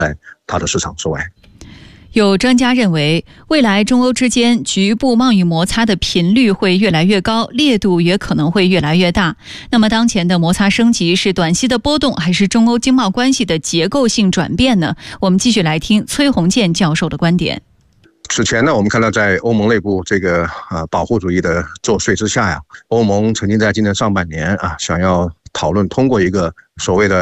在它的市场之外。 有专家认为，未来中欧之间局部贸易摩擦的频率会越来越高，烈度也可能会越来越大。那么当前的摩擦升级是短期的波动，还是中欧经贸关系的结构性转变呢？我们继续来听崔洪建教授的观点。 此前呢，我们看到在欧盟内部这个保护主义的作祟之下呀，欧盟曾经在今年上半年想要讨论通过一个所谓的